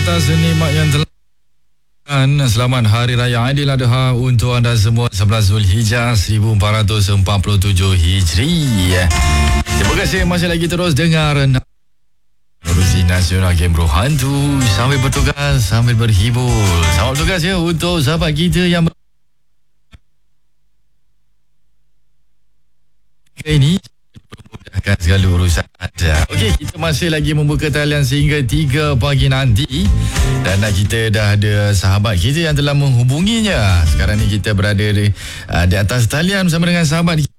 atas nikmat yang telah. Selamat Hari Raya Aidiladha untuk anda semua 11 Zulhijjah 1447 Hijri. Terima kasih masih lagi terus dengar Produksi Nasional Game Bro Hantu sambil bertugas, sambil berhibur. Selamat bertugas ya untuk sahabat kita yang ini memudahkan segala urusan anda. Okey, kita masih lagi membuka talian sehingga 3 pagi nanti. Dan kita dah ada sahabat kita yang telah menghubunginya. Sekarang ni kita berada di atas talian bersama dengan sahabat kita.